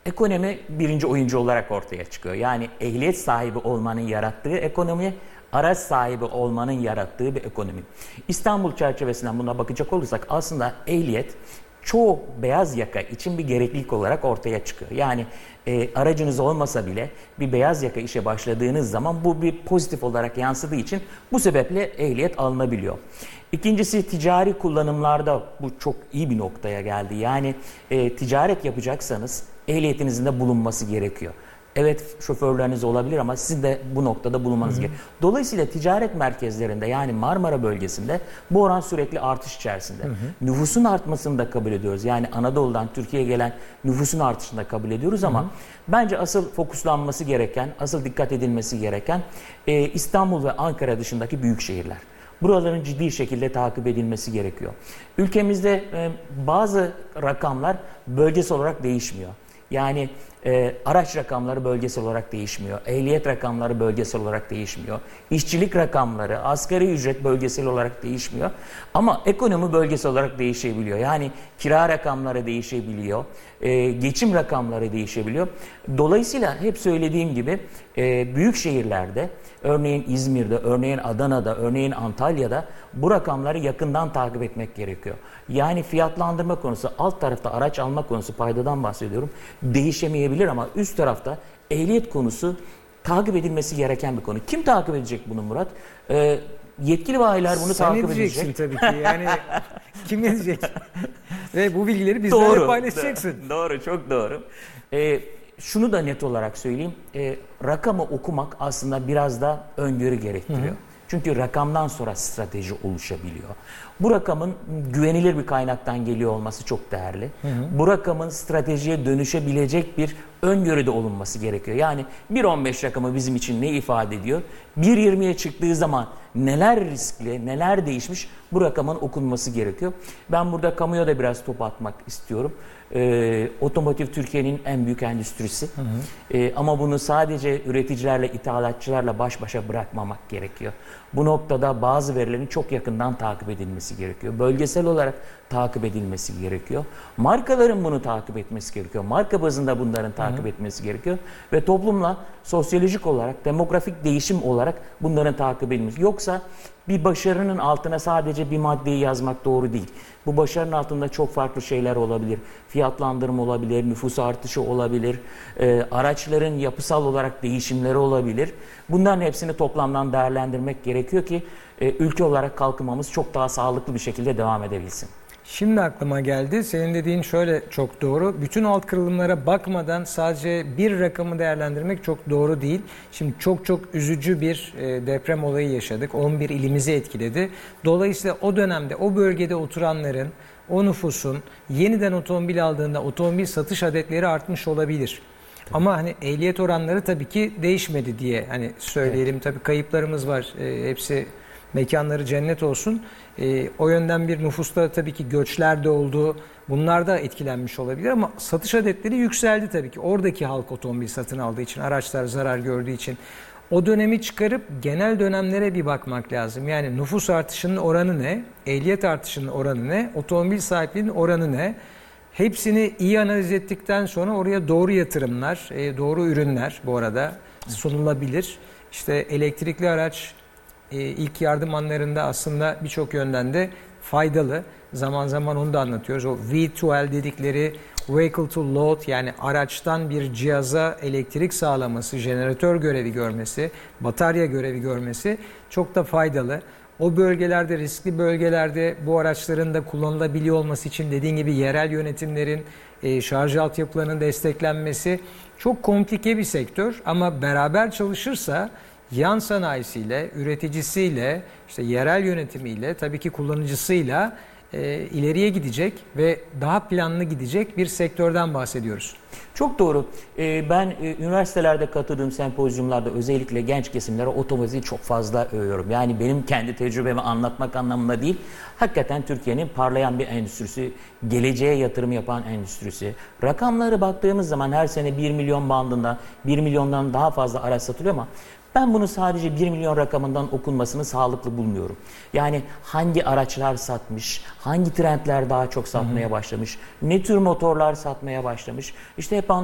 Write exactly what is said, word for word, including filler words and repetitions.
ekonomi birinci oyuncu olarak ortaya çıkıyor. Yani ehliyet sahibi olmanın yarattığı ekonomi, araç sahibi olmanın yarattığı bir ekonomi. İstanbul çerçevesinden buna bakacak olursak aslında ehliyet çoğu beyaz yaka için bir gereklilik olarak ortaya çıkıyor. Yani e, aracınız olmasa bile bir beyaz yaka işe başladığınız zaman bu bir pozitif olarak yansıdığı için bu sebeple ehliyet alınabiliyor. İkincisi ticari kullanımlarda bu çok iyi bir noktaya geldi. Yani e, ticaret yapacaksanız ehliyetinizin de bulunması gerekiyor. Evet şoförleriniz olabilir ama sizin de bu noktada bulunmanız gerekiyor. Dolayısıyla ticaret merkezlerinde yani Marmara bölgesinde bu oran sürekli artış içerisinde. Hı hı. Nüfusun artmasını da kabul ediyoruz. Yani Anadolu'dan Türkiye'ye gelen nüfusun artışını da kabul ediyoruz ama hı hı. bence asıl fokuslanması gereken, asıl dikkat edilmesi gereken e, İstanbul ve Ankara dışındaki büyük şehirler. Buraların ciddi şekilde takip edilmesi gerekiyor. Ülkemizde e, bazı rakamlar bölgesel olarak değişmiyor. Yani e, araç rakamları bölgesel olarak değişmiyor. Ehliyet rakamları bölgesel olarak değişmiyor. İşçilik rakamları, asgari ücret bölgesel olarak değişmiyor. Ama ekonomi bölgesel olarak değişebiliyor. Yani kira rakamları değişebiliyor. E, geçim rakamları değişebiliyor. Dolayısıyla hep söylediğim gibi e, büyük şehirlerde, örneğin İzmir'de, örneğin Adana'da, örneğin Antalya'da bu rakamları yakından takip etmek gerekiyor. Yani fiyatlandırma konusu, alt tarafta araç alma konusu, paydadan bahsediyorum, değişemeyebilir ama üst tarafta ehliyet konusu takip edilmesi gereken bir konu. Kim takip edecek bunu Murat? Ee, yetkili bayiler bunu Sen takip edecek. Sen edeceksin tabii ki. Yani kim edecek? Ve bu bilgileri bizlerle doğru, paylaşacaksın. Doğru, çok doğru. Ee, şunu da net olarak söyleyeyim. Ee, rakamı okumak aslında biraz da öngörü gerektiriyor. Hı hı. Çünkü rakamdan sonra strateji oluşabiliyor. Bu rakamın güvenilir bir kaynaktan geliyor olması çok değerli. Hı hı. Bu rakamın stratejiye dönüşebilecek bir öngörüde olunması gerekiyor. Yani bir on beş rakamı bizim için ne ifade ediyor? bir yirmiye çıktığı zaman neler riskli, neler değişmiş bu rakamın okunması gerekiyor. Ben burada kamuya da biraz top atmak istiyorum. Ee, otomotiv Türkiye'nin en büyük endüstrisi. Hı hı. Ee, ama bunu sadece üreticilerle, ithalatçılarla baş başa bırakmamak gerekiyor. Bu noktada bazı verilerin çok yakından takip edilmesi gerekiyor. Bölgesel olarak takip edilmesi gerekiyor. Markaların bunu takip etmesi gerekiyor. Marka bazında bunların takip hı hı. etmesi gerekiyor. Ve toplumla sosyolojik olarak, demografik değişim olarak bunların takip edilmesi. Yoksa bir başarının altına sadece bir maddeyi yazmak doğru değil. Bu başarının altında çok farklı şeyler olabilir. Fiyatlandırma olabilir, nüfus artışı olabilir, e, araçların yapısal olarak değişimleri olabilir. Bunların hepsini toplamdan değerlendirmek gerekiyor ki e, ülke olarak kalkınmamız çok daha sağlıklı bir şekilde devam edebilsin. Şimdi aklıma geldi. Senin dediğin şöyle çok doğru. Bütün alt kırılımlara bakmadan sadece bir rakamı değerlendirmek çok doğru değil. Şimdi çok çok üzücü bir deprem olayı yaşadık. on bir ilimizi etkiledi. Dolayısıyla o dönemde o bölgede oturanların, o nüfusun yeniden otomobil aldığında otomobil satış adetleri artmış olabilir. Tabii. Ama hani ehliyet oranları tabii ki değişmedi diye hani söyleyelim. Evet. Tabii kayıplarımız var. E, hepsi mekanları cennet olsun. E, o yönden bir nüfusta tabii ki göçler de oldu. Bunlar da etkilenmiş olabilir ama satış adetleri yükseldi tabii ki. Oradaki halk otomobil satın aldığı için, araçlar zarar gördüğü için. O dönemi çıkarıp genel dönemlere bir bakmak lazım. Yani nüfus artışının oranı ne? Ehliyet artışının oranı ne? Otomobil sahipliğinin oranı ne? Hepsini iyi analiz ettikten sonra oraya doğru yatırımlar, e, doğru ürünler bu arada sunulabilir. İşte elektrikli araç e, ilk yardım anlarında aslında birçok yönden de faydalı. Zaman zaman onu da anlatıyoruz. O V iki L dedikleri Vehicle to Load, yani araçtan bir cihaza elektrik sağlaması, jeneratör görevi görmesi, batarya görevi görmesi çok da faydalı. O bölgelerde, riskli bölgelerde bu araçların da kullanılabiliyor olması için dediğin gibi yerel yönetimlerin e, şarj altyapılarının desteklenmesi çok komplike bir sektör ama beraber çalışırsa yan sanayisiyle, üreticisiyle, işte yerel yönetimiyle, tabii ki kullanıcısıyla e, ileriye gidecek ve daha planlı gidecek bir sektörden bahsediyoruz. Çok doğru. Ee, ben e, üniversitelerde katıldığım sempozyumlarda özellikle genç kesimlere otomobili çok fazla övüyorum. Yani benim kendi tecrübemi anlatmak anlamında değil, hakikaten Türkiye'nin parlayan bir endüstrisi, geleceğe yatırım yapan endüstrisi. Rakamları baktığımız zaman her sene bir milyon bandında, bir milyondan daha fazla araç satılıyor ama ben bunu sadece bir milyon rakamından okunmasını sağlıklı bulmuyorum. Yani hangi araçlar satmış, hangi trendler daha çok satmaya başlamış, ne tür motorlar satmaya başlamış. İşte hep